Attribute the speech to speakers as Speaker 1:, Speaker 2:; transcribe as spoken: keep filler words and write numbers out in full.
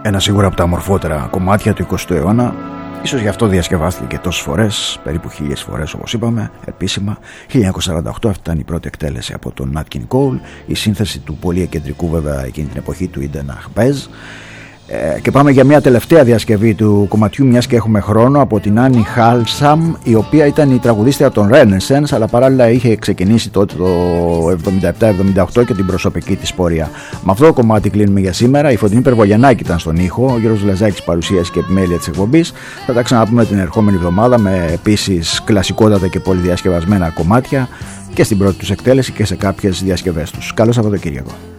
Speaker 1: ένα σίγουρα από τα ομορφότερα κομμάτια του εικοστού αιώνα. Ίσως γι' αυτό διασκευάστηκε και τόσες φορές, περίπου χίλιες φορές όπως είπαμε, επίσημα. χίλια εννιακόσια σαράντα οκτώ, αυτή ήταν η πρώτη εκτέλεση από τον Nat King Cole, η σύνθεση του πολύ εκεντρικού βέβαια εκείνη την εποχή του Eden Ahbez. Ε, και πάμε για μια τελευταία διασκευή του κομματιού, μιας και έχουμε χρόνο, από την Annie Halsam, η οποία ήταν η τραγουδίστρια των Renaissance, αλλά παράλληλα είχε ξεκινήσει τότε το εβδομήντα επτά εβδομήντα οκτώ και την προσωπική της πορεία. Με αυτό το κομμάτι κλείνουμε για σήμερα. Η Φωτεινή Περβογιαννάκη ήταν στον ήχο, ο Γιώργος Λαζάκης παρουσίαση και επιμέλεια της εκπομπής. Θα τα ξαναπούμε την ερχόμενη εβδομάδα με επίσης κλασικότατα και πολυδιασκευασμένα κομμάτια και στην πρώτη τους εκτέλεση και σε κάποιες διασκευές τους. Καλό Σαββατοκύριακο.